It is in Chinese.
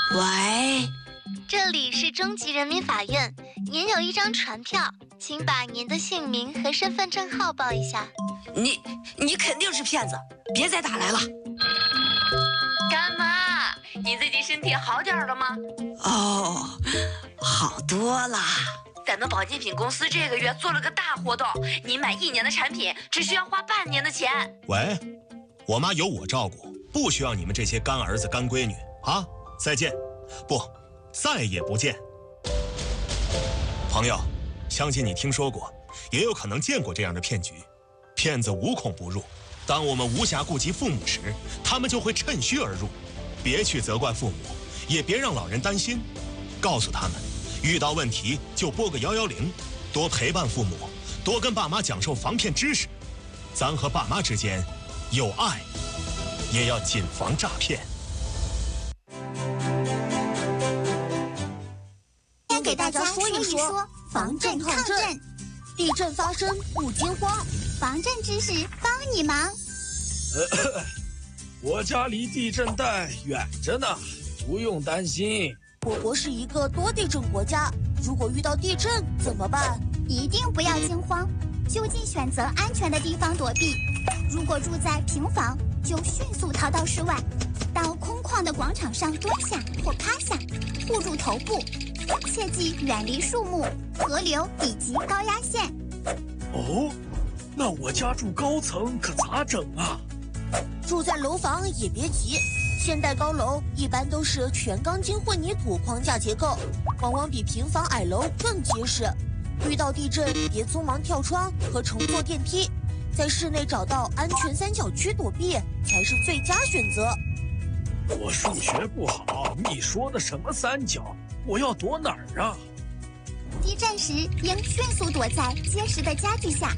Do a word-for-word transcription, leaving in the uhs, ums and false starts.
喂， 这里是中级人民法院，您有一张传票，请把您的姓名和身份证号报一下。 你你肯定是骗子，别再打来了。 干妈，你最近身体好点了吗？ 哦，好多了。 咱们保健品公司这个月做了个大活动，你买一年的产品只需要花半年的钱。 喂，我妈有我照顾，不需要你们这些干儿子干闺女啊！再见，不，再也不见。朋友，相信你听说过，也有可能见过这样的骗局。骗子无孔不入，当我们无暇顾及父母时，他们就会趁虚而入。别去责怪父母，也别让老人担心，告诉他们，遇到问题就拨个幺幺零，多陪伴父母，多跟爸妈讲授防骗知识。咱和爸妈之间有爱，也要谨防诈骗。 先给大家说一说防震抗震，地震发生不惊慌，防震知识帮你忙。 呃，我家离地震带远着呢，不用担心。 我国是一个多地震国家，如果遇到地震怎么办？ 一定不要惊慌，就近选择安全的地方躲避。如果住在平房，就迅速逃到室外，到空旷的广场上蹲下或趴下，护住头部。切记远离树木、河流以及高压线。 哦，那我家住高层可咋整啊？ 住在楼房也别急，现代高楼一般都是全钢筋混凝土框架结构，往往比平房矮楼更结实。遇到地震别匆忙跳窗和乘坐电梯，在室内找到安全三角区躲避才是最佳选择。 我数学不好，你说的什么三角？我要躲哪儿啊？ 地震时应迅速躲在结实的家具下，